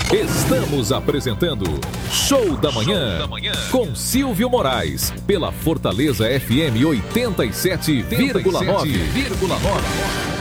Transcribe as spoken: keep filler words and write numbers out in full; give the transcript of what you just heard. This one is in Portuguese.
Estamos apresentando Show da Manhã, Show da Manhã com Silvio Moraes, pela Fortaleza F M oitenta e sete vírgula nove.